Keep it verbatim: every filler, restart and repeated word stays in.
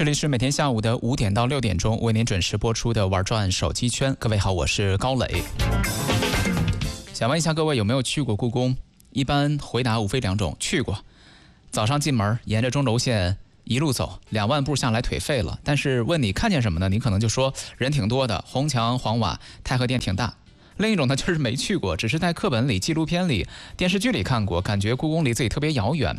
这里是每天下午的五点到六点钟为您准时播出的玩转手机圈。各位好，我是高磊。想问一下各位有没有去过故宫？一般回答无非两种：去过。早上进门，沿着中轴线一路走，两万步下来腿废了。但是问你看见什么呢？你可能就说人挺多的，红墙黄瓦，太和殿挺大。另一种呢，就是没去过，只是在课本里、纪录片里、电视剧里看过，感觉故宫离自己特别遥远。